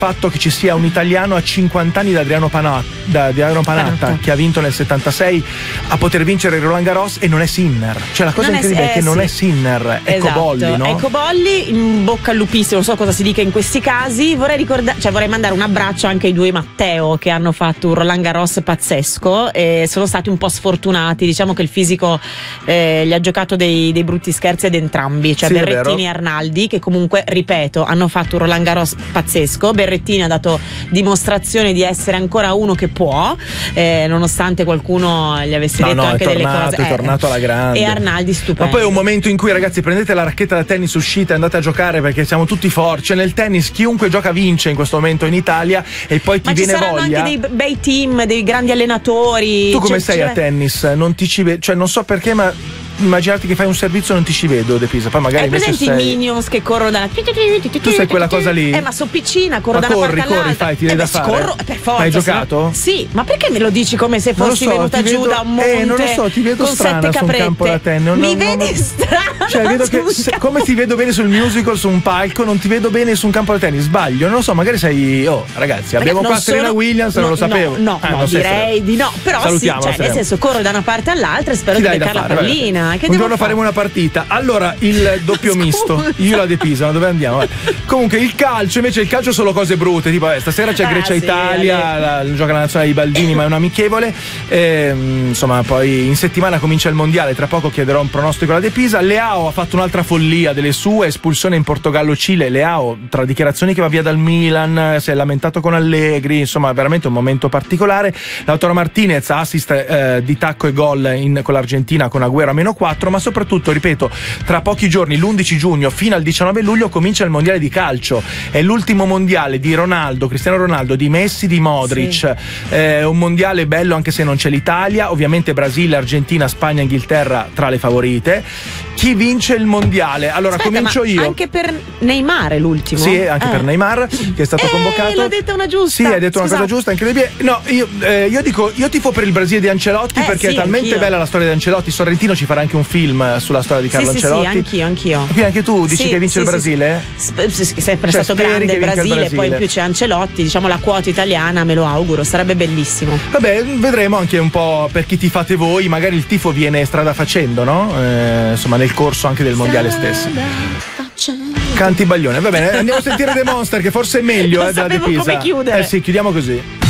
fatto che ci sia un italiano a 50 anni da Adriano Panatta, che ha vinto nel 76, a poter vincere il Roland Garros, e non è Sinner. Cioè la cosa incredibile è che non è Sinner, è Cobolli, no? È Cobolli, in bocca al lupissimo, non so cosa si dica in questi casi. Vorrei mandare un abbraccio anche ai due Matteo, che hanno fatto un Roland Garros pazzesco e sono stati un po' sfortunati. Diciamo che il fisico gli ha giocato dei brutti scherzi ad entrambi, cioè Berrettini e Arnaldi, che comunque, ripeto, hanno fatto un Roland Garros pazzesco. Berrettini ha dato dimostrazione di essere ancora uno che può, nonostante qualcuno gli avesse detto anche delle cose. È tornato alla grande. E Arnaldi stupendo. Ma poi è un momento in cui, ragazzi, prendete la racchetta da tennis, uscite, andate a giocare, perché siamo tutti forti. Cioè, nel tennis chiunque gioca vince in questo momento in Italia, e poi ti viene voglia. Ma ci saranno anche dei bei team, dei grandi allenatori. Tu come sei a tennis? Non ti ci vedo, cioè non so perché, ma immaginarti che fai un servizio non ti ci vedo, De Pisa. Poi magari invece presenti i Minions che corrono da... Tu sei quella cosa lì? Ma sono piccina, corro da una parte all'altra. Fai, ti devi da fare. Corro per forza. Hai giocato? Sì, ma perché me lo dici come se fossi venuta giù da un monte? Non lo so, ti vedo con strana su un campo da tennis. Mi vedi strana? Cioè, vedo che come ti vedo bene sul musical, su un palco, non ti vedo bene su un campo da tennis. Sbaglio, non lo so, magari sei... Oh, ragazzi, abbiamo qua Serena Williams, non lo sapevo. No, direi di no. Però sì, cioè, nel senso, corro da una parte all'altra e spero di beccare la pallina. Che un giorno faremo una partita. Allora, il doppio misto, io la De Pisa, ma dove andiamo? Comunque il calcio, invece il calcio sono cose brutte, tipo stasera c'è Grecia-Italia, gioca la nazionale di Baldini, ma è un amichevole, insomma, poi in settimana comincia il mondiale, tra poco chiederò un pronostico alla De Pisa. Leao ha fatto un'altra follia delle sue, espulsione in Portogallo-Cile. Leao, tra dichiarazioni che va via dal Milan, si è lamentato con Allegri, insomma veramente un momento particolare. Lautaro Martinez, assist di tacco e gol con l'Argentina con Agüero a -4, ma soprattutto, ripeto, tra pochi giorni, l'11 giugno fino al 19 luglio comincia il mondiale di calcio. È l'ultimo mondiale di Ronaldo, Cristiano Ronaldo, di Messi, di Modric. Un mondiale bello anche se non c'è l'Italia, ovviamente Brasile, Argentina, Spagna, Inghilterra tra le favorite. Chi vince il mondiale? Allora, comincio io. Anche per Neymar è l'ultimo? Sì, anche per Neymar, che è stato convocato. L'ho detta una giusta. Sì, hai detto una cosa giusta, incredibile. No, io dico, io tifo per il Brasile di Ancelotti, perché è talmente bella la storia di Ancelotti. Sorrentino ci farà anche un film sulla storia di Carlo Ancelotti. Sì, anch'io. Quindi anche tu dici che vince il Brasile? Sempre stato grande il Brasile, poi in più c'è Ancelotti, diciamo la quota italiana, me lo auguro, sarebbe bellissimo. Vabbè, vedremo anche un po' per chi tifate voi, magari il tifo viene strada facendo, no? Insomma, nel corso anche del mondiale stesso. Canti Baglione, va bene, andiamo a sentire The Monster, che forse è meglio della De Pisa. Come chiudere. Sì, chiudiamo così.